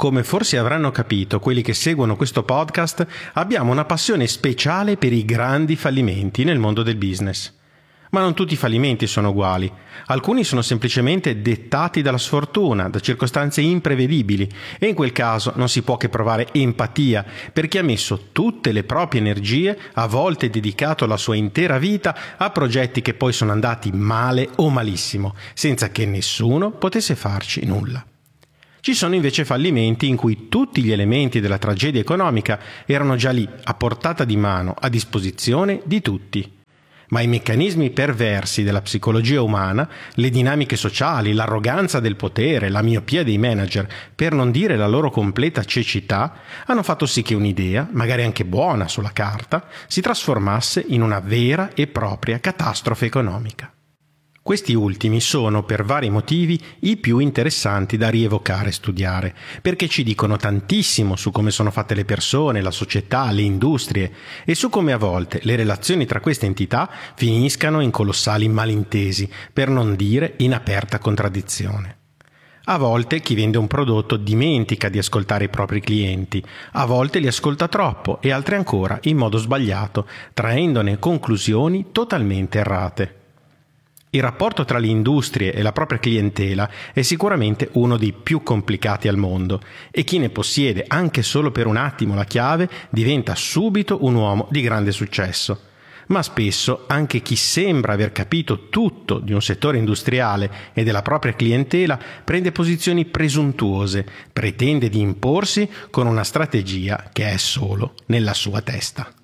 come forse avranno capito quelli che seguono questo podcast, abbiamo una passione speciale per i grandi fallimenti nel mondo del business. Ma non tutti i fallimenti sono uguali. Alcuni sono semplicemente dettati dalla sfortuna, da circostanze imprevedibili, e in quel caso non si può che provare empatia per chi ha messo tutte le proprie energie, a volte dedicato la sua intera vita, a progetti che poi sono andati male o malissimo, senza che nessuno potesse farci nulla. Ci sono invece fallimenti in cui tutti gli elementi della tragedia economica erano già lì, a portata di mano, a disposizione di tutti. Ma i meccanismi perversi della psicologia umana, le dinamiche sociali, l'arroganza del potere, la miopia dei manager, per non dire la loro completa cecità, hanno fatto sì che un'idea, magari anche buona sulla carta, si trasformasse in una vera e propria catastrofe economica. Questi ultimi sono, per vari motivi, i più interessanti da rievocare e studiare, perché ci dicono tantissimo su come sono fatte le persone, la società, le industrie e su come a volte le relazioni tra queste entità finiscano in colossali malintesi, per non dire in aperta contraddizione. A volte chi vende un prodotto dimentica di ascoltare i propri clienti, a volte li ascolta troppo e altre ancora in modo sbagliato, traendone conclusioni totalmente errate. Il rapporto tra le industrie e la propria clientela è sicuramente uno dei più complicati al mondo e chi ne possiede anche solo per un attimo la chiave diventa subito un uomo di grande successo. Ma spesso anche chi sembra aver capito tutto di un settore industriale e della propria clientela prende posizioni presuntuose, pretende di imporsi con una strategia che è solo nella sua testa.